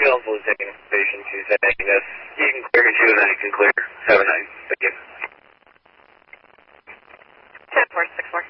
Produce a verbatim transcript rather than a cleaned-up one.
available to take information. She's saying yes. You can clear me too, and then you can clear seven nine. Thank you. ten four six four.